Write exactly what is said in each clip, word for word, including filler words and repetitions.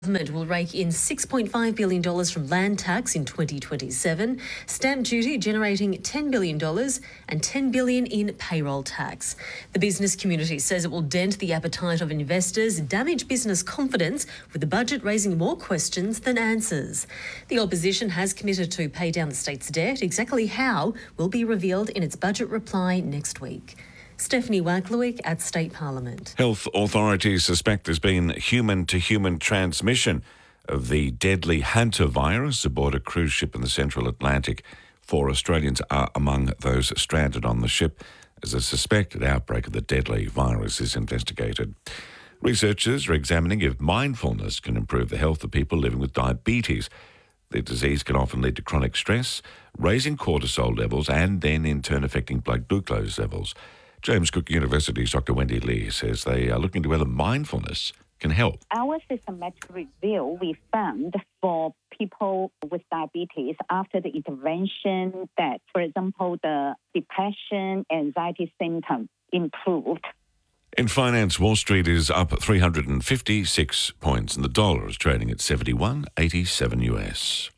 Government will rake in six point five billion dollars from land tax in twenty twenty-seven, stamp duty generating ten billion dollars and ten billion dollars in payroll tax. The business community says it will dent the appetite of investors, damage business confidence, with the budget raising more questions than answers. The opposition has committed to pay down the state's debt. Exactly how will be revealed in its budget reply next week. Stephanie Wacklewick at State Parliament. Health authorities suspect there's been human-to-human transmission of the deadly hantavirus aboard a cruise ship in the central Atlantic. Four Australians are among those stranded on the ship as a suspected outbreak of the deadly virus is investigated. Researchers are examining if mindfulness can improve the health of people living with diabetes. The disease can often lead to chronic stress, raising cortisol levels and then in turn affecting blood glucose levels. James Cook University's Doctor Wendy Lee says they are looking to whether mindfulness can help. Our systematic review, we found for people with diabetes after the intervention that, for example, the depression, anxiety symptoms improved. In finance, Wall Street is up three hundred fifty-six points and the dollar is trading at seventy-one eighty-seven U S.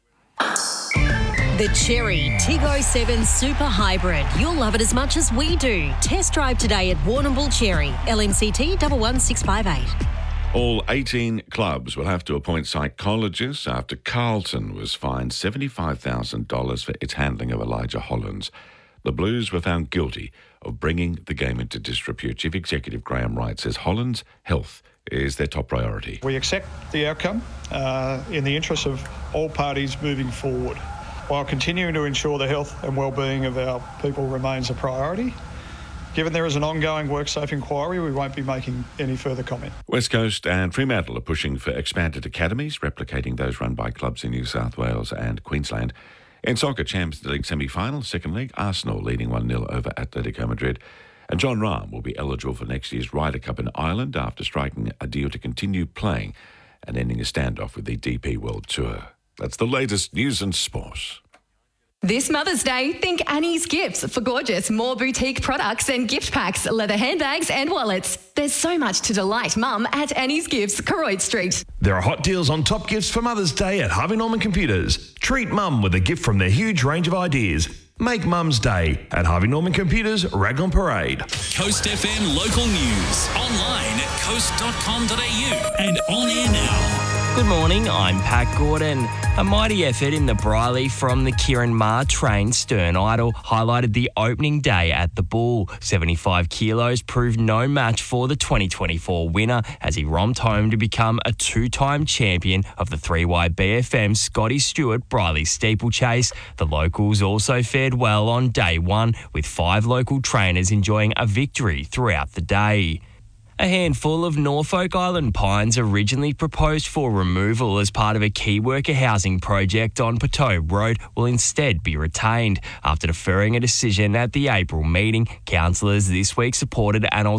The Chery Tiggo seven Super Hybrid. You'll love it as much as we do. Test drive today at Warrnambool Chery. L M C T one one six five eight. All eighteen clubs will have to appoint psychologists after Carlton was fined seventy-five thousand dollars for its handling of Elijah Hollands. The Blues were found guilty of bringing the game into disrepute. Chief Executive Graham Wright says Hollands' health is their top priority. We accept the outcome uh, in the interest of all parties moving forward. While continuing to ensure the health and well-being of our people remains a priority. Given there is an ongoing WorkSafe inquiry, we won't be making any further comment. West Coast and Fremantle are pushing for expanded academies, replicating those run by clubs in New South Wales and Queensland. In soccer, Champions League semi-final, second leg, Arsenal leading one nil over Atletico Madrid. And John Rahm will be eligible for next year's Ryder Cup in Ireland after striking a deal to continue playing and ending a standoff with the D P World Tour. That's the latest news and sport. This Mother's Day, think Annie's Gifts for gorgeous, more boutique products and gift packs, leather handbags and wallets. There's so much to delight Mum at Annie's Gifts, Koroit Street. There are hot deals on top gifts for Mother's Day at Harvey Norman Computers. Treat Mum with a gift from their huge range of ideas. Make Mum's Day at Harvey Norman Computers, Raglan Parade. Coast F M local news, online at coast dot com dot a u and on air now. Good morning, I'm Pat Gordon. A mighty effort in the Briley from the Kieran Maher train stern idol highlighted the opening day at the Bull. seventy-five kilos proved no match for the twenty twenty-four winner as he romped home to become a two-time champion of the three Y B F M Scotty Stewart Briley steeplechase. The locals also fared well on day one, with five local trainers enjoying a victory throughout the day. A handful of Norfolk Island pines originally proposed for removal as part of a key worker housing project on Poteau Road will instead be retained. After deferring a decision at the April meeting, councillors this week supported an